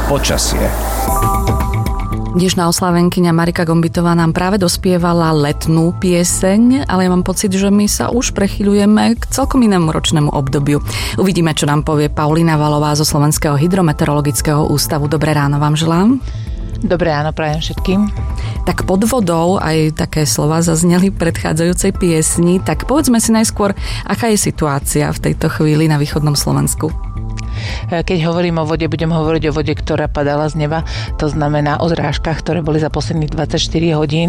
Počasie. Dnešná oslávenkyňa Marika Gombitová nám práve dospievala letnú pieseň, ale ja mám pocit, že my sa už prechýľujeme k celkom inému ročnému obdobiu. Uvidíme, čo nám povie Paulína Valová zo Slovenského hydrometeorologického ústavu. Dobré ráno vám želám. Dobré ráno prajem všetkým. Tak pod vodou aj také slova zazneli v predchádzajúcej piesni, tak povedzme si najskôr, aká je situácia v tejto chvíli na východnom Slovensku. Keď hovorím o vode, budem hovoriť o vode, ktorá padala z neba. To znamená o zrážkach, ktoré boli za posledných 24 hodín.